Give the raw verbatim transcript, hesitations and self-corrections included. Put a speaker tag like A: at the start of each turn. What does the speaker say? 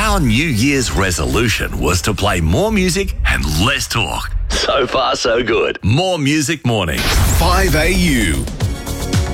A: Our New Year's resolution was to play more music and less talk. So far, so good. More Music Morning.
B: five A U.